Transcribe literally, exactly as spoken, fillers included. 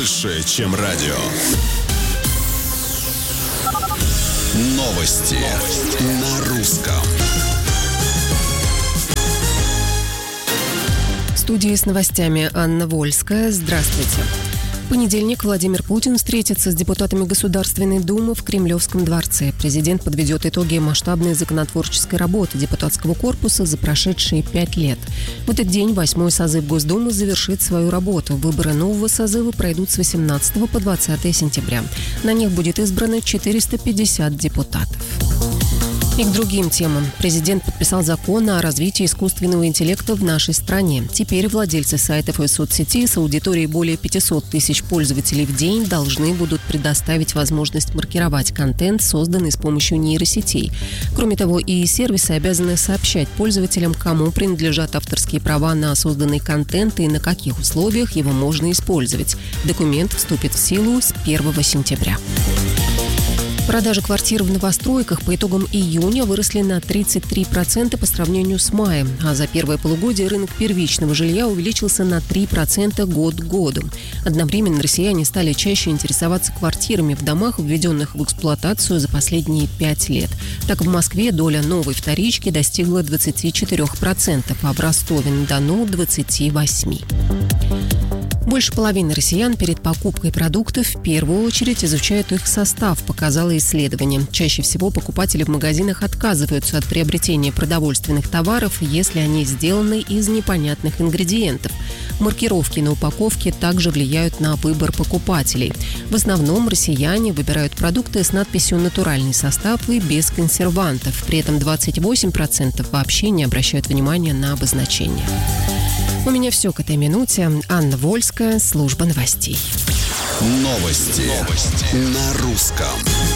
больше, чем радио. Новости на русском. В студии с новостями Анна Вольская. Здравствуйте. В понедельник Владимир Путин встретится с депутатами Государственной Думы в Кремлевском дворце. Президент подведет итоги масштабной законотворческой работы депутатского корпуса за прошедшие пять лет. В этот день восьмой созыв Госдумы завершит свою работу. Выборы нового созыва пройдут с восемнадцатого по двадцатое сентября. На них будет избрано четыреста пятьдесят депутатов. И к другим темам. Президент подписал закон о развитии искусственного интеллекта в нашей стране. Теперь владельцы сайтов и соцсетей с аудиторией более пятьсот тысяч пользователей в день должны будут предоставить возможность маркировать контент, созданный с помощью нейросетей. Кроме того, и сервисы обязаны сообщать пользователям, кому принадлежат авторские права на созданный контент и на каких условиях его можно использовать. Документ вступит в силу с первого сентября. Продажи квартир в новостройках по итогам июня выросли на тридцать три процента по сравнению с маем, а за первое полугодие рынок первичного жилья увеличился на три процента год к году. Одновременно россияне стали чаще интересоваться квартирами в домах, введенных в эксплуатацию за последние пять лет. Так, в Москве доля новой вторички достигла двадцать четыре процента, а в Ростове-на-Дону – двадцать восемь процентов. Больше половины россиян перед покупкой продуктов в первую очередь изучают их состав, показало исследование. Чаще всего покупатели в магазинах отказываются от приобретения продовольственных товаров, если они сделаны из непонятных ингредиентов. Маркировки на упаковке также влияют на выбор покупателей. В основном россияне выбирают продукты с надписью «натуральный состав» и без консервантов. При этом двадцать восемь процентов вообще не обращают внимания на обозначение. У меня все к этой минуте. Анна Вольская, служба новостей. Новости, Новости. На русском.